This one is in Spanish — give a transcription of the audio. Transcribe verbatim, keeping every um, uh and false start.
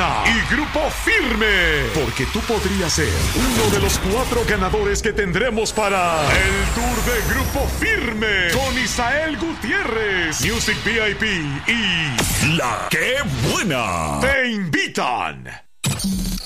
Buena y Grupo Firme, porque tú podrías ser uno de los cuatro ganadores que tendremos para el tour de Grupo Firme con Isael Gutiérrez, Music V I P y La Que Buena. Te invitan.